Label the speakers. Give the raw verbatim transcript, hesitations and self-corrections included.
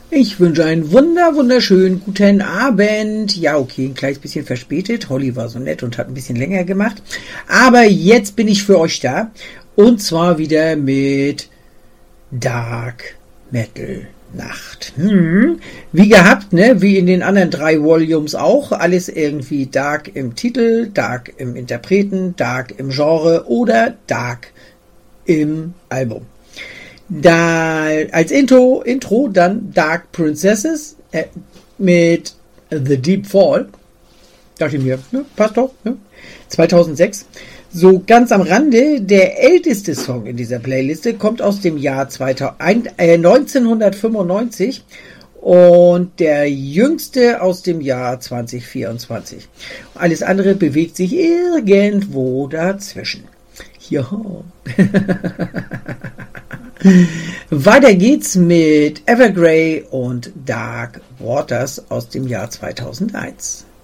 Speaker 1: Ich wünsche einen wunder, wunderschönen guten Abend. Ja, okay, ein kleines bisschen verspätet. Holly war so nett und hat ein bisschen länger gemacht. Aber jetzt bin ich für euch da. Und zwar wieder mit Dark Metal Nacht. Hm. Wie gehabt, ne? Wie in den anderen drei Volumes auch. Alles irgendwie Dark im Titel, Dark im Interpreten, Dark im Genre oder Dark im Album. Da als Intro, Intro dann Dark Princesses äh, mit The Deep Fall. Dachte ich mir, ne, passt doch. Ne? zweitausendsechs. So ganz am Rande, der älteste Song in dieser Playliste kommt aus dem Jahr zweitausend, äh, neunzehnhundertfünfundneunzig und der jüngste aus dem Jahr zwanzig vierundzwanzig. Alles andere bewegt sich irgendwo dazwischen. Ja. Weiter geht's mit Evergrey und Dark Waters aus dem Jahr zweitausendeins.